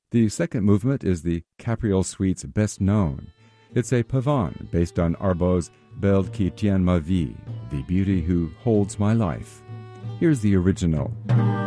The second movement is the Capriole Suite's best known. It's a pavane based on Arbau's Belle qui tient ma vie, the beauty who holds my life. Here's the original.